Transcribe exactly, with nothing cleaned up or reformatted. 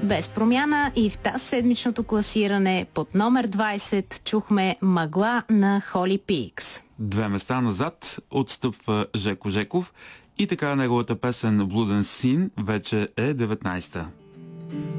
Без промяна и в тази седмичното класиране под номер двайсет чухме "Мъгла" на Холи Пикс. Две места назад отстъпва Жеко Жеков и така неговата песен "Блуден син" вече е деветнайсета.